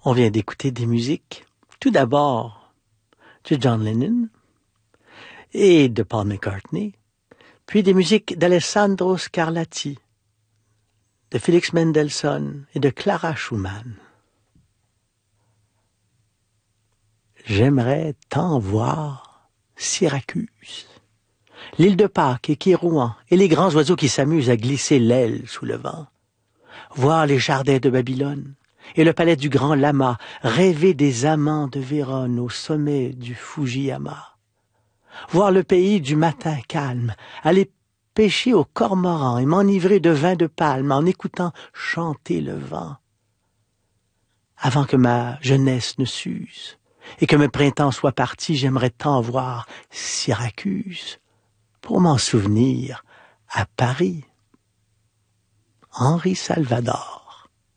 On vient d'écouter des musiques, tout d'abord de John Lennon et de Paul McCartney, puis des musiques d'Alessandro Scarlatti, de Félix Mendelssohn et de Clara Schumann. J'aimerais tant voir Syracuse, l'île de Pâques et Kérouan, et les grands oiseaux qui s'amusent à glisser l'aile sous le vent. Voir les jardins de Babylone et le palais du grand lama, rêver des amants de Vérone au sommet du Fujiyama. Voir le pays du matin calme, aller pêcher au cormoran et m'enivrer de vin de palme en écoutant chanter le vent. Avant que ma jeunesse ne s'use et que mes printemps soient partis, j'aimerais tant voir Syracuse pour m'en souvenir à Paris. Henri Salvador.